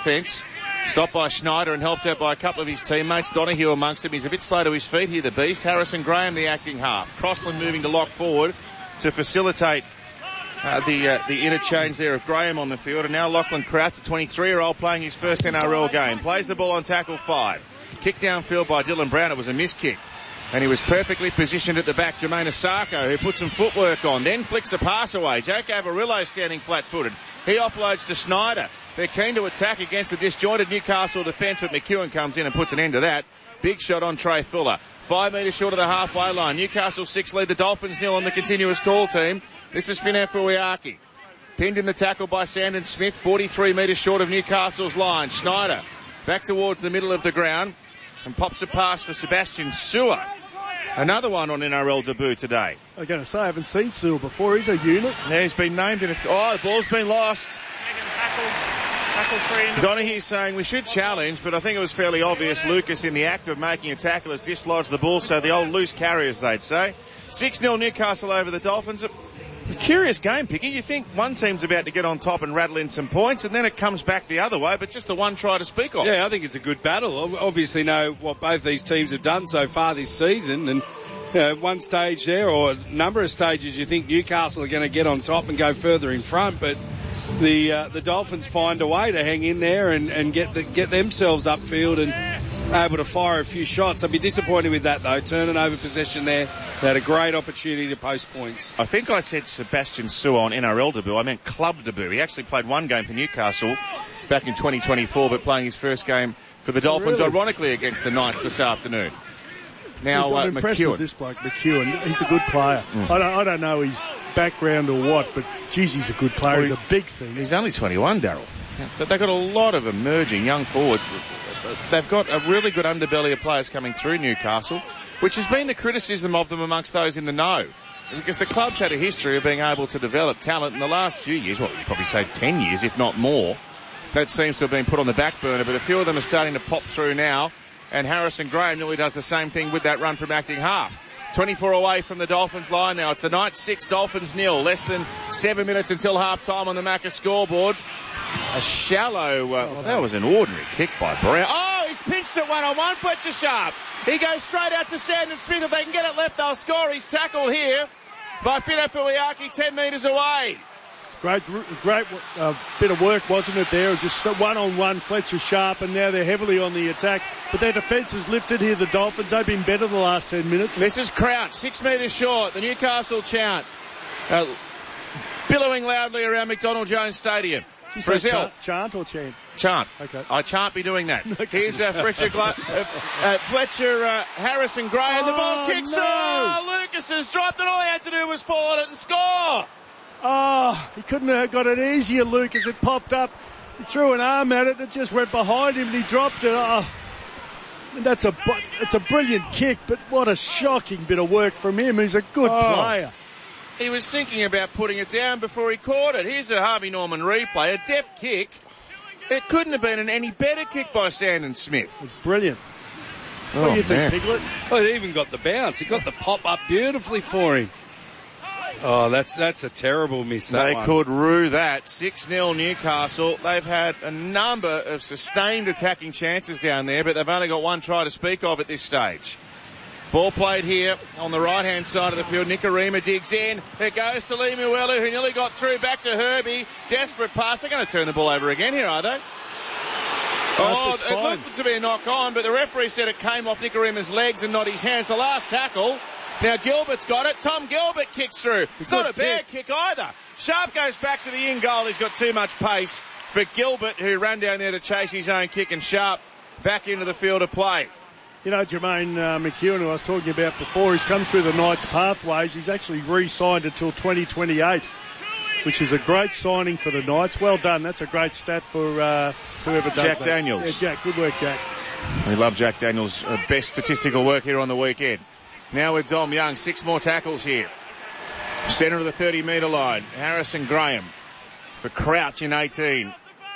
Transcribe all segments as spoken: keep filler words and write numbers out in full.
defence. Stopped by Schneider and helped out by a couple of his teammates. Donahue amongst them. He's a bit slow to his feet here, the beast. Harrison Graham, the acting half. Crossland moving to lock forward to facilitate uh, the uh, the interchange there of Graham on the field. And now Lachlan Crouch, a twenty-three-year-old, playing his first N R L game. Plays the ball on tackle five. Kick downfield by Dylan Brown. It was a miss kick. And he was perfectly positioned at the back. Jermaine Asako, who put some footwork on, then flicks a pass away. Jake Avarillo standing flat-footed. He offloads to Schneider. They're keen to attack against the disjointed Newcastle defence, but McEwen comes in and puts an end to that. Big shot on Trey Fuller. Five metres short of the halfway line. Newcastle six lead the Dolphins nil on the continuous call team. This is Finau Fuiaki. Pinned in the tackle by Sandon Smith, forty-three metres short of Newcastle's line. Schneider back towards the middle of the ground and pops a pass for Sebastian Sewer. Another one on N R L debut today. I'm going to say I haven't seen Sewer before. He's a unit. Yeah, he's been named in a... Oh, the ball's been lost. Donahue's saying we should challenge, but I think it was fairly obvious Lucas, in the act of making a tackle, has dislodged the ball, so the old loose carriers, they'd say. six nil Newcastle over the Dolphins. A curious game, Picky. You think one team's about to get on top and rattle in some points, and then it comes back the other way, but just the one try to speak of. Yeah, I think it's a good battle. Obviously know what both these teams have done so far this season, and you know, one stage there, or a number of stages, you think Newcastle are going to get on top and go further in front, but the uh, the Dolphins find a way to hang in there and, and get the, get themselves upfield and able to fire a few shots. I'd be disappointed with that, though. Turning over possession there. They had a great opportunity to post points. I think I said Sebastian Sewer on N R L debut. I meant club debut. He actually played one game for Newcastle back in twenty twenty-four, but playing his first game for the Dolphins, oh, really? ironically, against the Knights this afternoon. Now, Jeez, I'm uh, impressed McEwen. with this bloke, McEwen. He's a good player. Mm. I, don't, I don't know his background or what, but geez, he's a good player. Well, he's a big thing. He's only twenty-one, Daryl. But they've got a lot of emerging young forwards. They've got a really good underbelly of players coming through Newcastle, which has been the criticism of them amongst those in the know. Because the club's had a history of being able to develop talent in the last few years, well, you'd probably say ten years, if not more. That seems to have been put on the back burner, but a few of them are starting to pop through now. And Harrison Graham nearly does the same thing with that run from acting half. twenty-four away from the Dolphins line now. It's the Knights six, Dolphins nil. Less than seven minutes until half time on the Macca scoreboard. A shallow, uh, well, that was an ordinary kick by Brown. Oh, he's pinched it one on one. Fletcher Sharp. He goes straight out to Sandon Smith. If they can get it left, they'll score. He's tackled here by Finau Fuiaki, ten metres away. Great, great uh, bit of work, wasn't it, there? Just one-on-one, Fletcher Sharp, and now they're heavily on the attack. But their defence is lifted here, the Dolphins. They've been better the last ten minutes. This is Crouch, six metres short. The Newcastle chant uh, billowing loudly around McDonald Jones Stadium. Brazil. Chant, chant or chant? Chant. Okay. I shan't be doing that. Okay. Here's uh, Fletcher, Gla- uh, uh, Fletcher uh, Harrison Graham. Oh, the ball kicks no. through. Oh, Lucas has dropped it. All he had to do was fall on it and score. Oh, he couldn't have got it easier, Lucas. It popped up. He threw an arm at it. It just went behind him and he dropped it. Oh, that's a, it's a brilliant kick, but what a shocking bit of work from him. He's a good oh. player. He was thinking about putting it down before he caught it. Here's a Harvey Norman replay. A deft kick. It couldn't have been an any better kick by Sandon Smith. It was brilliant. Oh, what do you man. think, Piglet? Oh, he even got the bounce. He got the pop up beautifully for him. Oh, that's that's a terrible miss, that They one. could rue that. six nil Newcastle. They've had a number of sustained attacking chances down there, but they've only got one try to speak of at this stage. Ball played here on the right-hand side of the field. Nikorima digs in. It goes to Lemuelu, who nearly got through. Back to Herbie. Desperate pass. They're going to turn the ball over again here, are they? Oh, it looked to be a knock on, but the referee said it came off Nikorima's legs and not his hands. The last tackle. Now Gilbert's got it. Tom Gilbert kicks through. It's, it's not a bad kick. kick either. Sharp goes back to the in goal. He's got too much pace for Gilbert, who ran down there to chase his own kick, and Sharp back into the field of play. You know, Jermaine uh, McEwen, who I was talking about before, he's come through the Knights pathways. He's actually re-signed until twenty twenty-eight, which is a great signing for the Knights. Well done. That's a great stat for uh, whoever does Jack that. Daniels. Yeah, Jack. Good work, Jack. We love Jack Daniels' uh, best statistical work here on the weekend. Now with Dom Young, six more tackles here. Centre of the thirty metre line. Harrison Graham for Crouch in eighteen.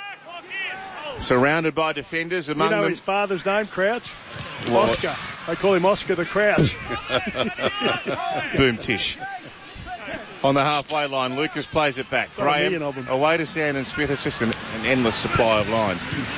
Surrounded by defenders, among them. You know them... his father's name, Crouch? What? Oscar. They call him Oscar the Crouch. Boom tish. On the halfway line, Lucas plays it back. Got a million of Graham them. away to Sandon Smith. It's just an, an endless supply of lines.